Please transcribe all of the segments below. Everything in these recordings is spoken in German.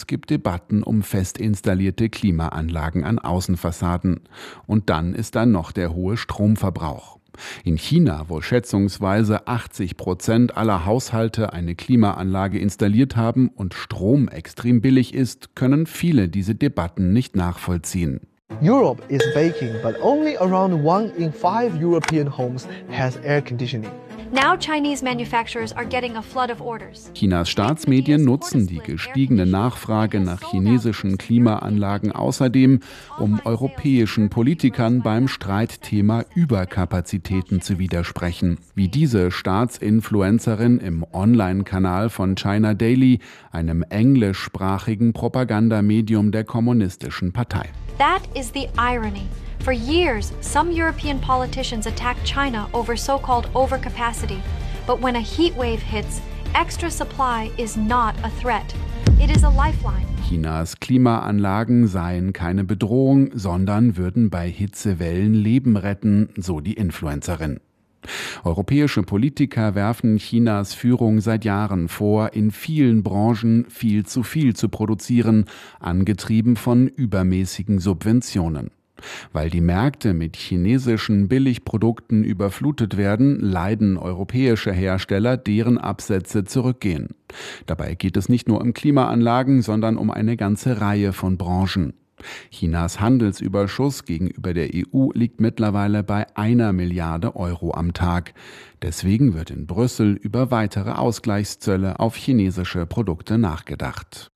es gibt Debatten um fest installierte Klimaanlagen an Außenfassaden. Und dann ist da noch der hohe Stromverbrauch. In China, wo schätzungsweise 80% aller Haushalte eine Klimaanlage installiert haben und Strom extrem billig ist, können viele diese Debatten nicht nachvollziehen. Europe is baking, but only around 1 in 5 European homes has air conditioning. Now Chinese manufacturers are getting a flood of orders. Chinas Staatsmedien nutzen die gestiegene Nachfrage nach chinesischen Klimaanlagen außerdem, um europäischen Politikern beim Streitthema Überkapazitäten zu widersprechen. Wie diese Staatsinfluencerin im Online-Kanal von China Daily, einem englischsprachigen Propagandamedium der Kommunistischen Partei. That is the irony. For years, some European politicians attacked China over so-called overcapacity. But when a heat wave hits, extra supply is not a threat. It is a lifeline. Chinas Klimaanlagen seien keine Bedrohung, sondern würden bei Hitzewellen Leben retten, so die Influencerin. Europäische Politiker werfen Chinas Führung seit Jahren vor, in vielen Branchen viel zu produzieren, angetrieben von übermäßigen Subventionen. Weil die Märkte mit chinesischen Billigprodukten überflutet werden, leiden europäische Hersteller, deren Absätze zurückgehen. Dabei geht es nicht nur um Klimaanlagen, sondern um eine ganze Reihe von Branchen. Chinas Handelsüberschuss gegenüber der EU liegt mittlerweile bei 1 Milliarde Euro am Tag. Deswegen wird in Brüssel über weitere Ausgleichszölle auf chinesische Produkte nachgedacht.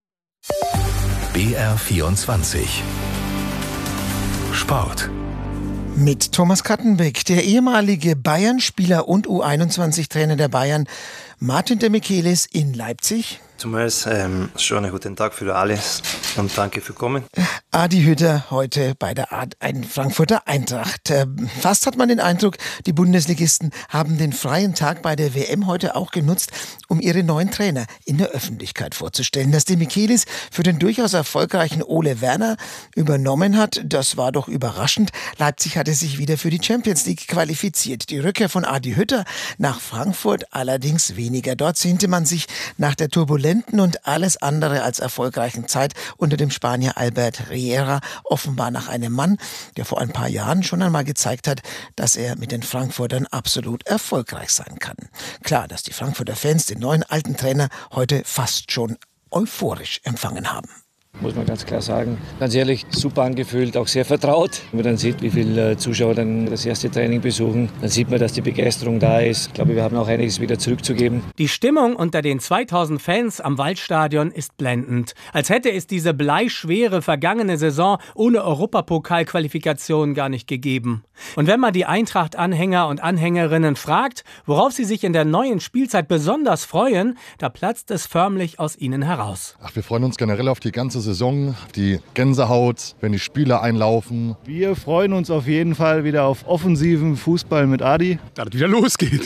BR24 Sport. Mit Thomas Kattenbeck, der ehemalige Bayern-Spieler und U21-Trainer der Bayern, Martin de Michelis in Leipzig. Zumals schon einen guten Tag für alle und danke für Kommen. Adi Hütter heute bei der Frankfurter Eintracht. Fast hat man den Eindruck, die Bundesligisten haben den freien Tag bei der WM heute auch genutzt, um ihre neuen Trainer in der Öffentlichkeit vorzustellen. Dass de Michelis für den durchaus erfolgreichen Ole Werner übernommen hat, das war doch überraschend. Leipzig hatte sich wieder für die Champions League qualifiziert. Die Rückkehr von Adi Hütter nach Frankfurt allerdings weniger. Dort sehnte man sich nach der turbulenten und alles andere als erfolgreichen Zeit unter dem Spanier Albert Riera offenbar nach einem Mann, der vor ein paar Jahren schon einmal gezeigt hat, dass er mit den Frankfurtern absolut erfolgreich sein kann. Klar, dass die Frankfurter Fans den neuen alten Trainer heute fast schon euphorisch empfangen haben. Muss man ganz klar sagen. Ganz ehrlich, super angefühlt, auch sehr vertraut. Wenn man dann sieht, wie viele Zuschauer dann das erste Training besuchen, dann sieht man, dass die Begeisterung da ist. Ich glaube, wir haben auch einiges wieder zurückzugeben. Die Stimmung unter den 2000 Fans am Waldstadion ist blendend. Als hätte es diese bleischwere vergangene Saison ohne Europapokalqualifikation gar nicht gegeben. Und wenn man die Eintracht-Anhänger und Anhängerinnen fragt, worauf sie sich in der neuen Spielzeit besonders freuen, da platzt es förmlich aus ihnen heraus. Wir freuen uns generell auf die ganze Saison, die Gänsehaut, wenn die Spieler einlaufen. Wir freuen uns auf jeden Fall wieder auf offensiven Fußball mit Adi. Da das wieder losgeht.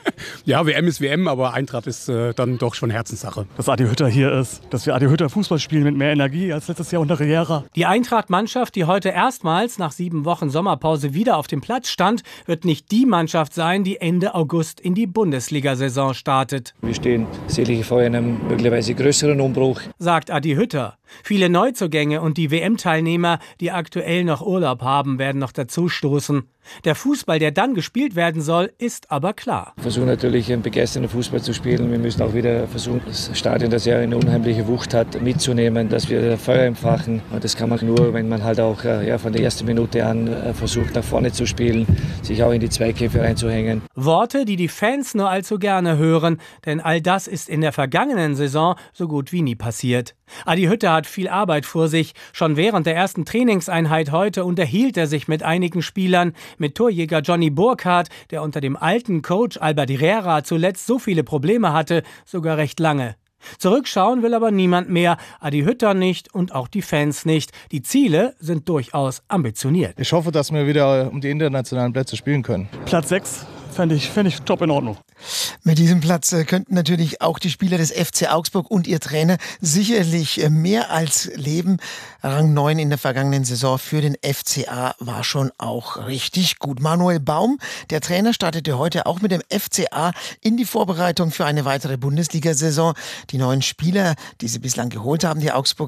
Ja, WM ist WM, aber Eintracht ist dann doch schon Herzenssache. Dass Adi Hütter hier ist, dass wir Adi Hütter Fußball spielen mit mehr Energie als letztes Jahr unter Riera. Die Eintracht-Mannschaft, die heute erstmals nach 7 Wochen Sommerpause wieder auf dem Platz stand, wird nicht die Mannschaft sein, die Ende August in die Bundesliga-Saison startet. Wir stehen sicherlich vor einem möglicherweise größeren Umbruch, sagt Adi Hütter. Viele Neuzugänge und die WM-Teilnehmer, die aktuell noch Urlaub haben, werden noch dazustoßen. Der Fußball, der dann gespielt werden soll, ist aber klar. Wir versuchen natürlich einen begeisternden Fußball zu spielen. Wir müssen auch wieder versuchen, das Stadion, das ja eine unheimliche Wucht hat, mitzunehmen, dass wir Feuer entfachen. Und das kann man nur, wenn man halt auch von der ersten Minute an versucht, nach vorne zu spielen, sich auch in die Zweikämpfe reinzuhängen. Worte, die die Fans nur allzu gerne hören, denn all das ist in der vergangenen Saison so gut wie nie passiert. Adi Hütter hat viel Arbeit vor sich. Schon während der ersten Trainingseinheit heute unterhielt er sich mit einigen Spielern, mit Torjäger Johnny Burkhardt, der unter dem alten Coach Albert Riera zuletzt so viele Probleme hatte, sogar recht lange. Zurückschauen will aber niemand mehr, Adi Hütter nicht und auch die Fans nicht. Die Ziele sind durchaus ambitioniert. Ich hoffe, dass wir wieder um die internationalen Plätze spielen können. Platz 6 fände ich top in Ordnung. Mit diesem Platz könnten natürlich auch die Spieler des FC Augsburg und ihr Trainer sicherlich mehr als leben. Rang 9 in der vergangenen Saison für den FCA war schon auch richtig gut. Manuel Baum, der Trainer, startete heute auch mit dem FCA in die Vorbereitung für eine weitere Bundesliga-Saison. Die neuen Spieler, die sie bislang geholt haben, die Augsburger,